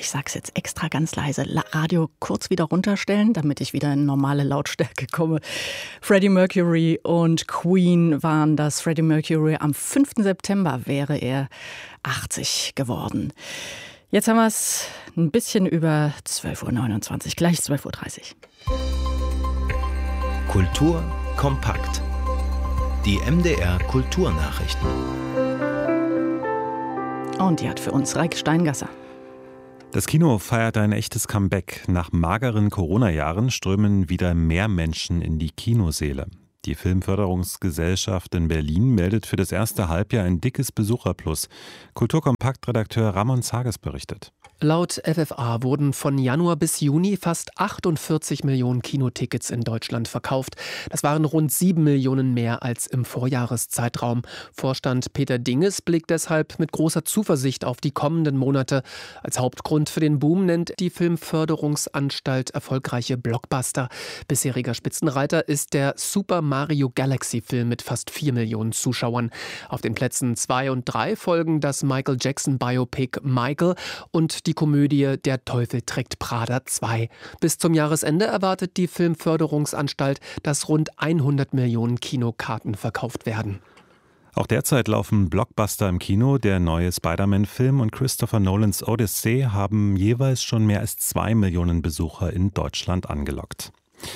ich sag's jetzt extra ganz leise, Radio kurz wieder runterstellen, damit ich wieder in normale Lautstärke komme. Freddie Mercury und Queen waren das. Freddie Mercury am 5. September wäre er 80 geworden. Jetzt haben wir es ein bisschen über 12.29 Uhr, gleich 12.30 Uhr. Kultur kompakt. Die MDR Kulturnachrichten. Und die hat für uns Reik Steingasser. Das Kino feiert ein echtes Comeback. Nach mageren Corona-Jahren strömen wieder mehr Menschen in die Kinosäle. Die Filmförderungsgesellschaft in Berlin meldet für das erste Halbjahr ein dickes Besucherplus. Kulturkompakt-Redakteur Ramon Zages berichtet. Laut FFA wurden von Januar bis Juni fast 48 Millionen Kinotickets in Deutschland verkauft. Das waren rund 7 Millionen mehr als im Vorjahreszeitraum. Vorstand Peter Dinges blickt deshalb mit großer Zuversicht auf die kommenden Monate. Als Hauptgrund für den Boom nennt die Filmförderungsanstalt erfolgreiche Blockbuster. Bisheriger Spitzenreiter ist der Super Mario Galaxy Film mit fast 4 Millionen Zuschauern. Auf den Plätzen 2 und 3 folgen das Michael Jackson Biopic Michael und die Komödie Der Teufel trägt Prada 2. Bis zum Jahresende erwartet die Filmförderungsanstalt, dass rund 100 Millionen Kinokarten verkauft werden. Auch derzeit laufen Blockbuster im Kino. Der neue Spider-Man-Film und Christopher Nolans Odyssey haben jeweils schon mehr als 2 Millionen Besucher in Deutschland angelockt.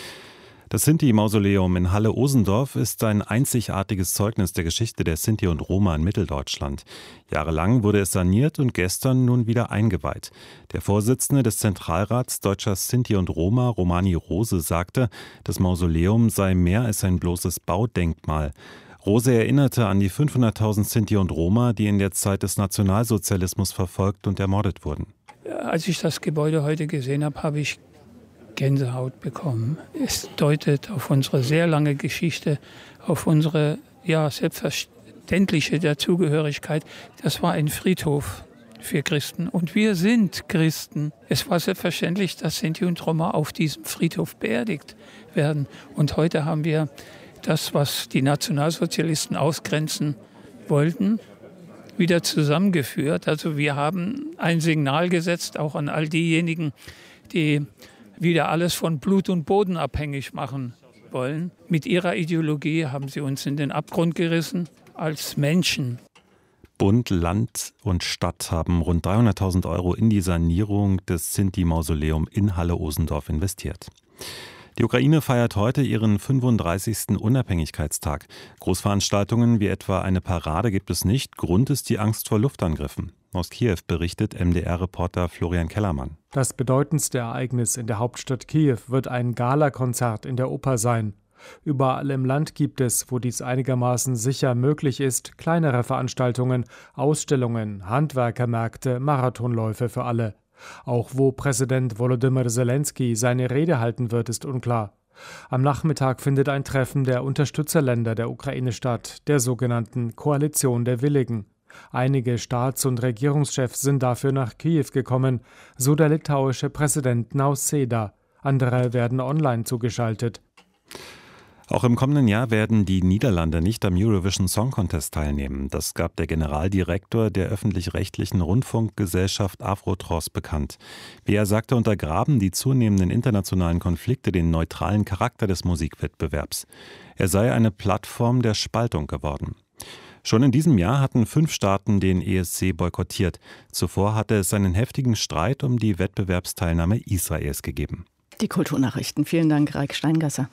Das Sinti-Mausoleum in Halle-Osendorf ist ein einzigartiges Zeugnis der Geschichte der Sinti und Roma in Mitteldeutschland. Jahrelang wurde es saniert und gestern nun wieder eingeweiht. Der Vorsitzende des Zentralrats Deutscher Sinti und Roma, Romani Rose, sagte, das Mausoleum sei mehr als ein bloßes Baudenkmal. Rose erinnerte an die 500.000 Sinti und Roma, die in der Zeit des Nationalsozialismus verfolgt und ermordet wurden. Als ich das Gebäude heute gesehen habe, habe ich Gänsehaut bekommen. Es deutet auf unsere sehr lange Geschichte, auf unsere selbstverständliche Dazugehörigkeit. Das war ein Friedhof für Christen und wir sind Christen. Es war selbstverständlich, dass Sinti und Roma auf diesem Friedhof beerdigt werden. Und heute haben wir das, was die Nationalsozialisten ausgrenzen wollten, wieder zusammengeführt. Also wir haben ein Signal gesetzt, auch an all diejenigen, die wieder alles von Blut und Boden abhängig machen wollen. Mit ihrer Ideologie haben sie uns in den Abgrund gerissen als Menschen. Bund, Land und Stadt haben rund 300.000 Euro in die Sanierung des Sinti-Mausoleum in Halle-Osendorf investiert. Die Ukraine feiert heute ihren 35. Unabhängigkeitstag. Großveranstaltungen wie etwa eine Parade gibt es nicht. Grund ist die Angst vor Luftangriffen. Aus Kiew berichtet MDR-Reporter Florian Kellermann. Das bedeutendste Ereignis in der Hauptstadt Kiew wird ein Galakonzert in der Oper sein. Überall im Land gibt es, wo dies einigermaßen sicher möglich ist, kleinere Veranstaltungen, Ausstellungen, Handwerkermärkte, Marathonläufe für alle. Auch wo Präsident Volodymyr Zelensky seine Rede halten wird, ist unklar. Am Nachmittag findet ein Treffen der Unterstützerländer der Ukraine statt, der sogenannten Koalition der Willigen. Einige Staats- und Regierungschefs sind dafür nach Kiew gekommen, so der litauische Präsident Nausėda. Andere werden online zugeschaltet. Auch im kommenden Jahr werden die Niederlande nicht am Eurovision Song Contest teilnehmen. Das gab der Generaldirektor der öffentlich-rechtlichen Rundfunkgesellschaft Afrotros bekannt. Wie er sagte, untergraben die zunehmenden internationalen Konflikte den neutralen Charakter des Musikwettbewerbs. Er sei eine Plattform der Spaltung geworden. Schon in diesem Jahr hatten 5 Staaten den ESC boykottiert. Zuvor hatte es einen heftigen Streit um die Wettbewerbsteilnahme Israels gegeben. Die Kulturnachrichten. Vielen Dank, Reik Steingasser.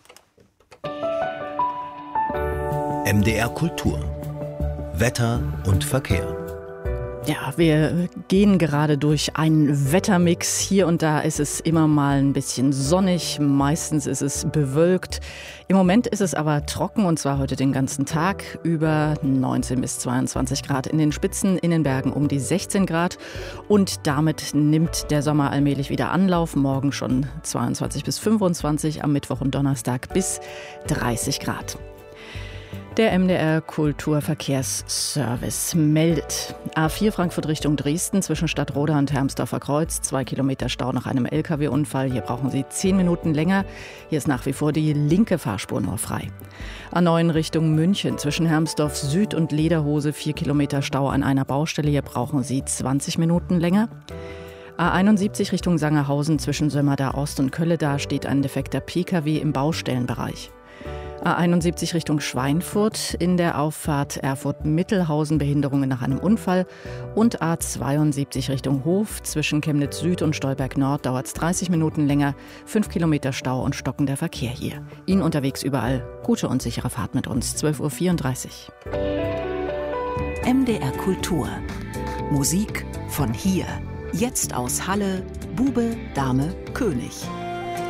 MDR Kultur. Wetter und Verkehr. Ja, wir gehen gerade durch einen Wettermix. Hier und da ist es immer mal ein bisschen sonnig, meistens ist es bewölkt. Im Moment ist es aber trocken und zwar heute den ganzen Tag über 19 bis 22 Grad. In den Spitzen, in den Bergen um die 16 Grad. Und damit nimmt der Sommer allmählich wieder Anlauf. Morgen schon 22 bis 25, am Mittwoch und Donnerstag bis 30 Grad. Der MDR Kulturverkehrsservice meldet. A4 Frankfurt Richtung Dresden zwischen Stadtroda und Hermsdorfer Kreuz. 2 Kilometer Stau nach einem LKW-Unfall. Hier brauchen Sie 10 Minuten länger. Hier ist nach wie vor die linke Fahrspur nur frei. A9 Richtung München zwischen Hermsdorf Süd und Lederhose. 4 Kilometer Stau an einer Baustelle. Hier brauchen Sie 20 Minuten länger. A71 Richtung Sangerhausen zwischen Sömmerda Ost und Kölledaar steht ein defekter Pkw im Baustellenbereich. A71 Richtung Schweinfurt, in der Auffahrt Erfurt-Mittelhausen Behinderungen nach einem Unfall. Und A72 Richtung Hof zwischen Chemnitz Süd und Stolberg Nord dauert es 30 Minuten länger. 5 Kilometer Stau und stockender Verkehr hier. Ihnen unterwegs überall gute und sichere Fahrt mit uns. 12:34 Uhr. MDR Kultur. Musik von hier. Jetzt aus Halle, Bube, Dame, König.